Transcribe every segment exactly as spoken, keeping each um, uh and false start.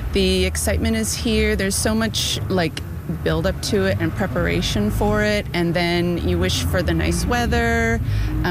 The excitement is here. There's so much like build up to it and preparation for it, and then you wish for the nice weather,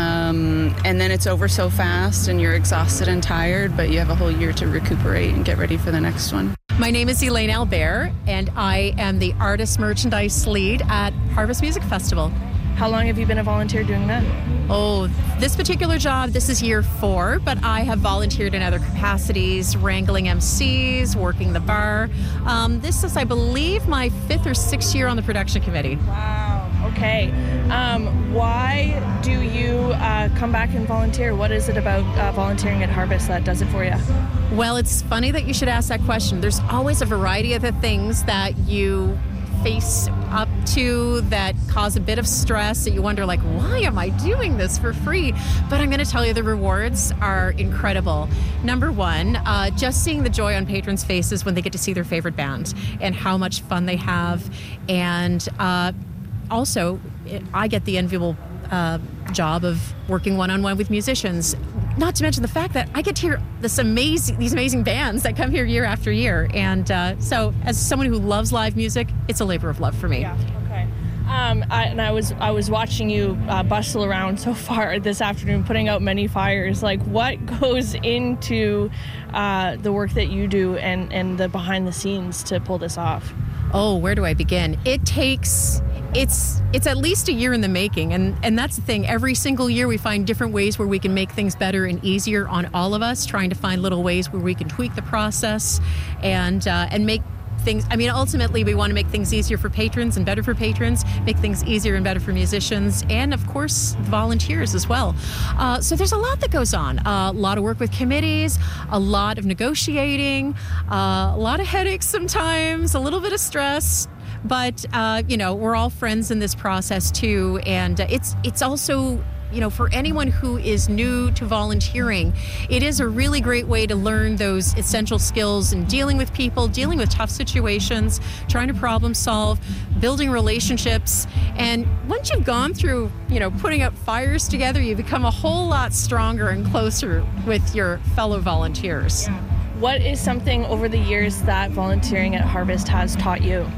um, and then it's over so fast and you're exhausted and tired, but you have a whole year to recuperate and get ready for the next one. My name is Elaine Albert, and I am the artist merchandise lead at Harvest Music Festival. How long have you been a volunteer doing that? Oh, this particular job, this is year four, but I have volunteered in other capacities, wrangling M Cs, working the bar. Um, this is, I believe, my fifth or sixth year on the production committee. Wow, okay. Um, why do you uh, come back and volunteer? What is it about uh, volunteering at Harvest that does it for you? Well, it's funny that you should ask that question. There's always a variety of the things that you face up to that cause a bit of stress, that you wonder, like, why am I doing this for free? But I'm going to tell you, the rewards are incredible. Number one, uh, just seeing the joy on patrons' faces when they get to see their favorite band and how much fun they have. And uh, also, I get the enviable uh, job of working one-on-one with musicians. Not to mention the fact that I get to hear this amazing, these amazing bands that come here year after year. And uh, so as someone who loves live music, it's a labor of love for me. Yeah, okay. Um, I, and I was I was watching you uh, bustle around so far this afternoon, putting out many fires. Like, what goes into uh, the work that you do and, and the behind the scenes to pull this off? Oh, where do I begin? It takes... It's it's at least a year in the making, and, and that's the thing. Every single year we find different ways where we can make things better and easier on all of us, trying to find little ways where we can tweak the process and uh, and make things, I mean, ultimately we want to make things easier for patrons and better for patrons, make things easier and better for musicians, and of course volunteers as well. Uh, so there's a lot that goes on. Uh, a lot of work with committees, a lot of negotiating, uh, a lot of headaches sometimes, a little bit of stress. But, uh, you know, we're all friends in this process, too. And uh, it's it's also, you know, for anyone who is new to volunteering, it is a really great way to learn those essential skills in dealing with people, dealing with tough situations, trying to problem solve, building relationships. And once you've gone through, you know, putting out fires together, you become a whole lot stronger and closer with your fellow volunteers. Yeah. What is something over the years that volunteering at Harvest has taught you?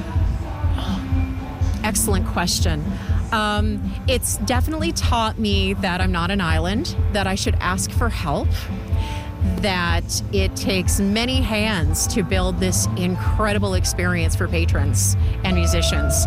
Excellent question. Um, it's definitely taught me that I'm not an island, that I should ask for help, that it takes many hands to build this incredible experience for patrons and musicians.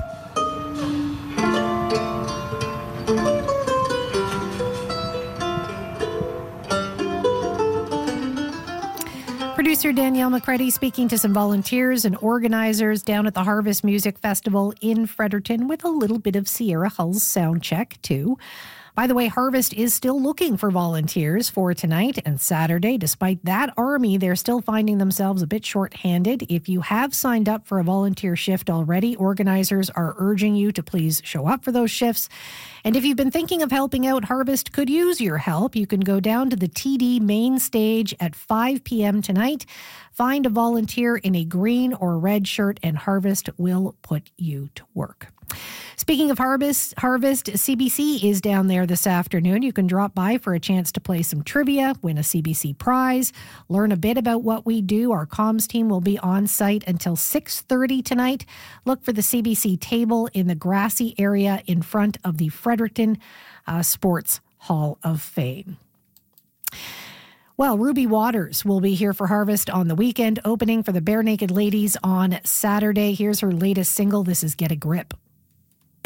Producer Danielle McCready speaking to some volunteers and organizers down at the Harvest Music Festival in Fredericton with a little bit of Sierra Hull's sound check too. By the way, Harvest is still looking for volunteers for tonight and Saturday. Despite that army, they're still finding themselves a bit short-handed. If you have signed up for a volunteer shift already, organizers are urging you to please show up for those shifts. And if you've been thinking of helping out, Harvest could use your help. You can go down to the T D main stage at five p.m. tonight. Find a volunteer in a green or red shirt, and Harvest will put you to work. Speaking of Harvest, Harvest, C B C is down there this afternoon. You can drop by for a chance to play some trivia, win a C B C prize, learn a bit about what we do. Our comms team will be on site until six thirty tonight. Look for the C B C table in the grassy area in front of the Fredericton uh, Sports Hall of Fame. Well, Ruby Waters will be here for Harvest on the weekend, opening for the Bare Naked Ladies on Saturday. Here's her latest single. This is Get a Grip.